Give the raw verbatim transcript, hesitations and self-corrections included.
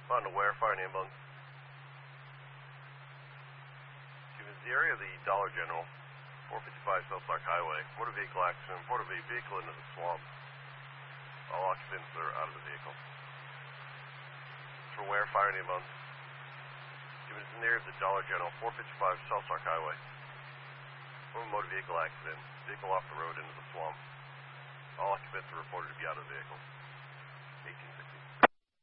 On to where? Fire and ambulance. Give us the area of the Dollar General, four fifty-five South Clark Highway. Motor vehicle accident. Motor vehicle into the swamp. All occupants are out of the vehicle. For where? Fire and ambulance. Give us the near of the Dollar General, four fifty-five South Clark Highway. Motor vehicle accident. Vehicle off the road into the swamp. All occupants are reported to be out of the vehicle.